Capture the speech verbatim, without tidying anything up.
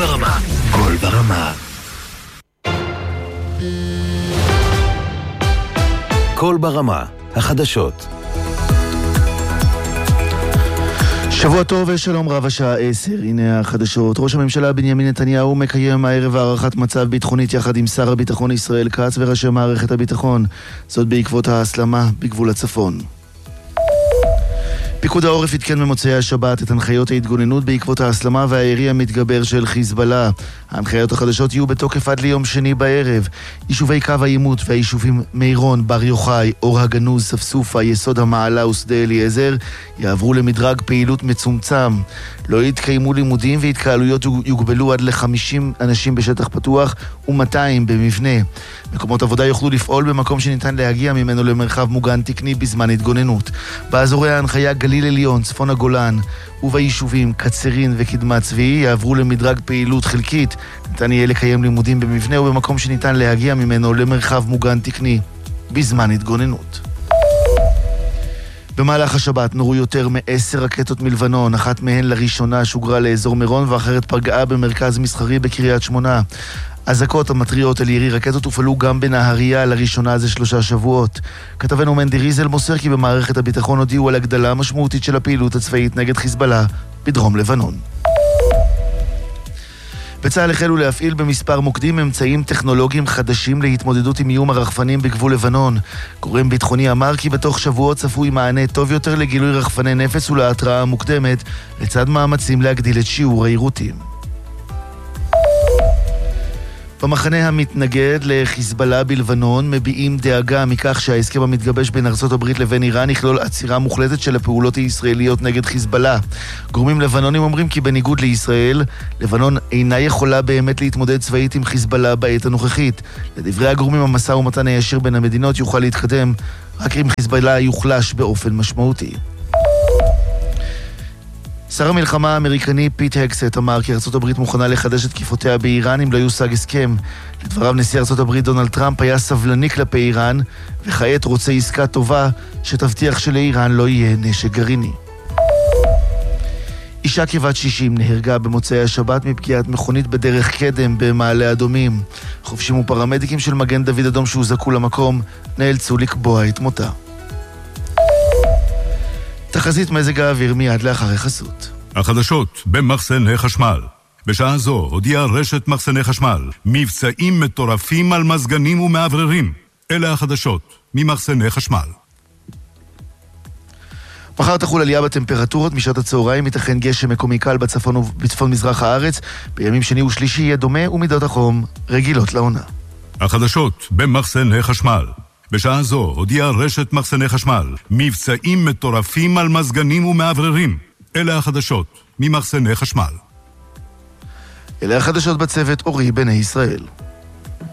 ברמה. קול ברמה. קול ברמה. החדשות. שבוע טוב ושלום רב, השעה עשר, הנה החדשות. ראש הממשלה בנימין נתניהו מקיים הערב הערכת מצב ביטחונית יחד עם שר הביטחון ישראל כץ וראשי מערכת הביטחון. זאת בעקבות ההסלמה בגבול הצפון. פיקוד העורף התקן במוצאי השבת את הנחיות ההתגוננות בעקבות ההסלמה והירי המתגבר של חיזבאללה. ההנחיות החדשות יהיו בתוקף עד ליום שני בערב. יישובי קו העימות והיישובים מירון, בר יוחאי, אור הגנוז, ספסופה, יסוד המעלה ושדה אליעזר יעברו למדרג פעילות מצומצם. לא יתקיימו לימודים והתקהלויות יוגבלו עד ל-חמישים אנשים בשטח פתוח ו-מאתיים במבנה. מקומות עבודה יוכלו לפעול במקום שניתן להגיע ממנו למרחב מוגן תקני בזמן התגוננות. באזורי ההנחיה גליל עליון, צפון הגולן וביישובים קצרין וקדמת צבי יעברו למדרג פעילות חלקית. ניתן יהיה לקיים לימודים במבנה ובמקום שניתן להגיע ממנו למרחב מוגן תקני בזמן התגוננות. במהלך השבת נורו יותר מעשר רקטות מלבנון, אחת מהן לראשונה שוגרה לאזור מירון ואחרת פגעה במרכז מסחרי בקריית שמונה. אזעקות המטריות על ירי רקטות הופעלו גם בנהריה לראשונה זה שלושה שבועות. כתבנו מנדי ריזל מוסר כי במערכת הביטחון הודיעו על הגדלה משמעותית של הפעילות הצבאית נגד חיזבאללה בדרום לבנון. בצה"ל החלו להפעיל במספר מוקדים אמצעים טכנולוגיים חדשים להתמודדות עם איום הרחפנים בגבול לבנון. גורם ביטחוני אמר כי בתוך שבועות צפוי מענה טוב יותר לגילוי רחפני נפץ ולהתראה המוקדמת, לצד מאמצים להגדיל את שיעור היירוטים. במחנה המתנגד לחיזבאללה בלבנון מביעים דאגה מכך שההסכם המתגבש בין ארצות הברית לבין איראן יכלול עצירה מוחלטת של הפעולות הישראליות נגד חיזבאללה. גורמים לבנונים אומרים כי בניגוד לישראל, לבנון אינה יכולה באמת להתמודד צבאית עם חיזבאללה בעת הנוכחית. לדברי הגורמים, המשא ומתן הישיר בין המדינות יוכל להתקדם רק אם חיזבאללה יוחלש באופן משמעותי. שר המלחמה האמריקני פיט הקסט אמר כי ארצות הברית מוכנה לחדש את תקיפותיה באיראן אם לא יושג הסכם. לדבריו, נשיא ארצות הברית דונלד טראמפ היה סבלני כלפי איראן וכעת רוצה עסקה טובה שתבטיח שלאיראן לא יהיה נשק גרעיני. אישה כבת שישים נהרגה במוצאי השבת מפגיעת מכונית בדרך קדם במעלה אדומים. חובשים ופרמדיקים של מגן דוד אדום שהוזעקו למקום נאלצו לקבוע את מותה. תחזית מזג האוויר מיד לאחר החסות. החדשות במחסני חשמל. בשעה זו הודיעה רשת מחסני חשמל מבצעים מטורפים על מזגנים ומעבררים. אלה החדשות ממחסני חשמל. מחר תחול עלייה בטמפרטורות משעת הצהריים, ייתכן גשם מקומי קל בצפון ובצפון מזרח הארץ. בימים שני ושלישי יהיה דומה ומידות החום רגילות לעונה. החדשות במחסני חשמל. בשעה זו הודיעה רשת מחסני חשמל מבצעים מטורפים על מזגנים ומעבררים. אלה החדשות ממחסני חשמל. אלה החדשות בצוות אורי בני ישראל.